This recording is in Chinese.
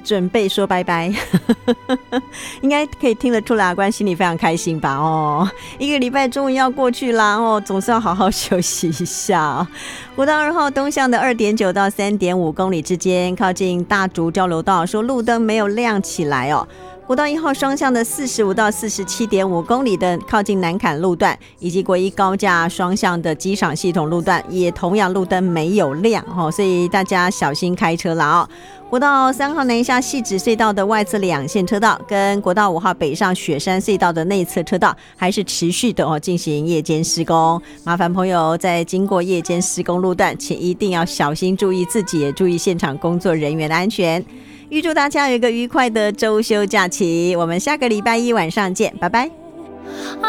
准备说拜拜应该可以听得出来，阿关心里非常开心吧？一个礼拜终于要过去啦，总是要好好休息一下。国道2号东向的 2.9 到 3.5 公里之间，靠近大竹交流道，说路灯没有亮起来国道1号双向的45到 47.5 公里的靠近南坎路段，以及国一高架双向的机场系统路段，也同样路灯没有亮所以大家小心开车啦国道3号南下汐止隧道的外侧2线车道，跟国道5号北上雪山隧道的内侧车道，还是持续的进行夜间施工。麻烦朋友在经过夜间施工路段，请一定要小心注意自己，也注意现场工作人员的安全。预祝大家有一个愉快的周休假期，我们下个礼拜一晚上见，拜拜。